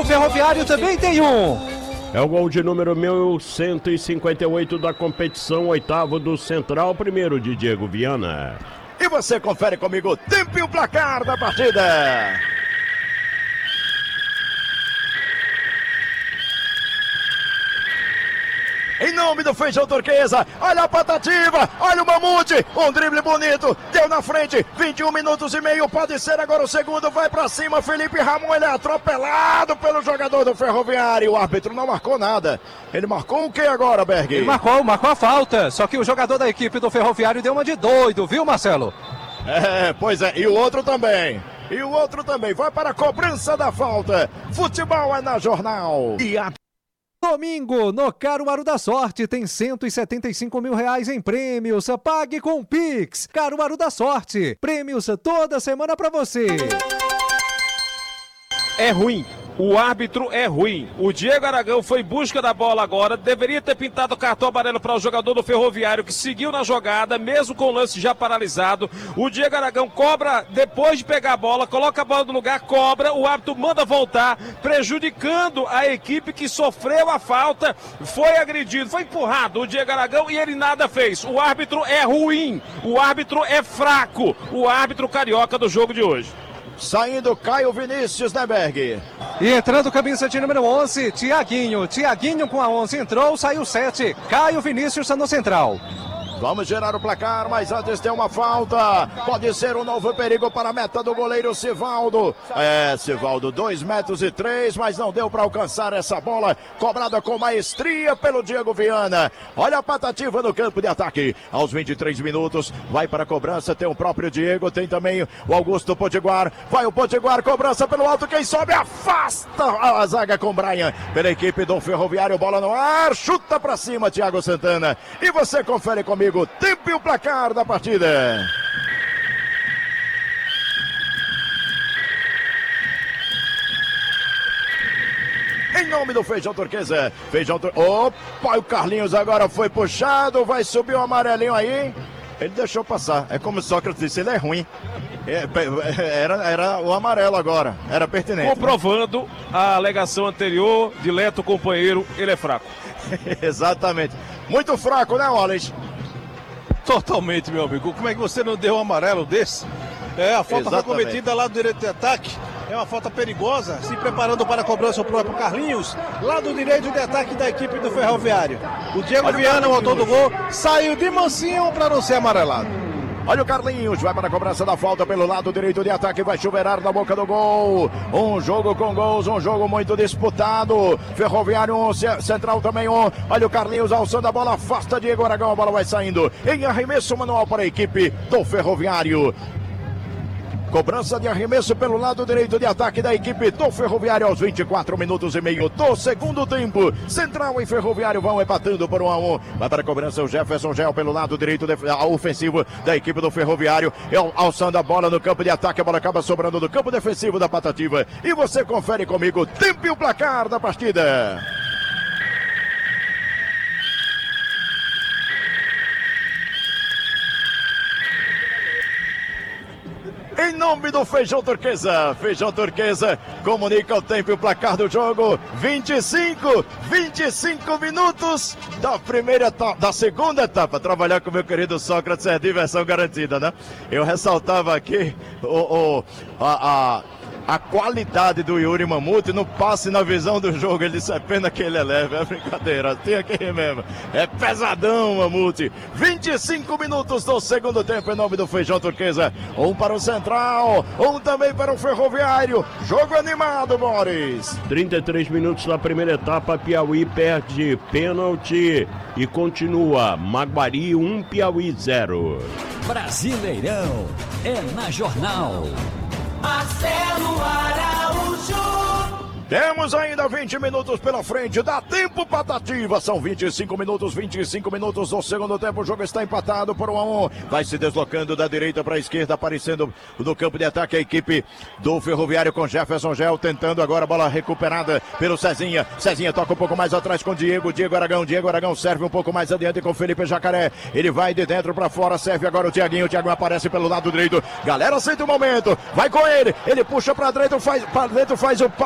Ferroviário também tem um. É o gol de número 1158 da competição, oitavo do Central, primeiro de Diego Viana. E você confere comigo o tempo e o placar da partida. Em nome do Feijão Turquesa, olha a Patativa, olha o Mamute, um drible bonito, deu na frente, 21 minutos e meio, pode ser agora o segundo, vai pra cima, Felipe Ramon, ele é atropelado pelo jogador do Ferroviário, o árbitro não marcou nada, ele marcou o que agora, Berg? Ele marcou a falta, só que o jogador da equipe do Ferroviário deu uma de doido, viu, Marcelo? Pois é, e o outro também. Vai para a cobrança da falta, futebol é na Jornal. E a Domingo, no Caruaru da Sorte, tem R$175 mil em prêmios. Pague com Pix. Caruaru da Sorte. Prêmios toda semana pra você. É ruim. O árbitro é ruim. O Diego Aragão foi em busca da bola agora. Deveria ter pintado o cartão amarelo para o jogador do Ferroviário, que seguiu na jogada, mesmo com o lance já paralisado. O Diego Aragão cobra depois de pegar a bola, coloca a bola no lugar, cobra. O árbitro manda voltar, prejudicando a equipe que sofreu a falta. Foi agredido, foi empurrado o Diego Aragão e ele nada fez. O árbitro é ruim. O árbitro é fraco. O árbitro carioca do jogo de hoje. Saindo Caio Vinícius, né, Berg? E entrando camisa de número 11, Tiaguinho com a 11 entrou, saiu 7, Caio Vinícius no central. Vamos gerar o placar, mas antes tem uma falta. Pode ser um novo perigo para a meta do goleiro Sivaldo. Sivaldo, 2,3 metros, mas não deu para alcançar essa bola. Cobrada com maestria pelo Diego Viana. Olha a Patativa no campo de ataque. Aos 23 minutos, vai para a cobrança. Tem o próprio Diego, tem também o Augusto Potiguar. Vai o Potiguar, cobrança pelo alto. Quem sobe afasta a zaga com Brian. Pela equipe do Ferroviário, bola no ar. Chuta para cima, Thiago Santana. E você confere comigo o tempo e o placar da partida. Em nome do Feijão Turquesa. Opa, o Carlinhos agora foi puxado. Vai subir o amarelinho aí. Ele deixou passar. É como o Sócrates disse, ele é ruim. Era o amarelo agora. Era pertinente. Comprovando a alegação anterior de Leto, companheiro, ele é fraco. Exatamente. Muito fraco, né, Wallace? Totalmente, meu amigo. Como é que você não deu um amarelo desse? A falta foi cometida lá do direito de ataque. É uma falta perigosa, se preparando para a cobrança o próprio Carlinhos, lá do direito de ataque da equipe do Ferroviário. O Diego Viana, o autor do gol, saiu de mansinho para não ser amarelado. Olha o Carlinhos, vai para a cobrança da falta pelo lado direito de ataque, vai chuveirar na boca do gol. Um jogo com gols, um jogo muito disputado. Ferroviário 1, Central também 1. Olha o Carlinhos alçando a bola, afasta Diego Aragão, a bola vai saindo em arremesso manual para a equipe do Ferroviário. Cobrança de arremesso pelo lado direito de ataque da equipe do Ferroviário aos 24 minutos e meio do segundo tempo. Central e Ferroviário vão empatando por 1-1. Vai para a cobrança o Jefferson Gel pelo lado direito ofensivo da equipe do Ferroviário. Alçando a bola no campo de ataque, a bola acaba sobrando do campo defensivo da Patativa. E você confere comigo o tempo e o placar da partida. Em nome do Feijão Turquesa comunica o tempo e o placar do jogo. 25 minutos da segunda etapa. Trabalhar com o meu querido Sócrates é diversão garantida, né? Eu ressaltava aqui a qualidade do Yuri Mamute no passe, na visão do jogo. Ele disse, é pena que ele é leve, é brincadeira, tem aqui mesmo, é pesadão, Mamute. 25 minutos do segundo tempo em nome do Feijão Turquesa. Um para o Central, um também para o Ferroviário. Jogo animado, Boris. 33 minutos da primeira etapa, Piauí perde pênalti e continua. Maguari 1, Piauí 0. Brasileirão é na Jornal. Marcelo Araújo. Temos ainda 20 minutos pela frente, dá tempo Patativa, são 25 minutos do segundo tempo, o jogo está empatado por 1-1, vai se deslocando da direita para a esquerda, aparecendo no campo de ataque a equipe do Ferroviário com Jefferson Gel, tentando agora a bola recuperada pelo Cezinha toca um pouco mais atrás com Diego Aragão serve um pouco mais adiante com Felipe Jacaré, ele vai de dentro para fora, serve agora o Thiaguinho aparece pelo lado direito, galera sente o momento, vai com ele puxa para dentro, faz o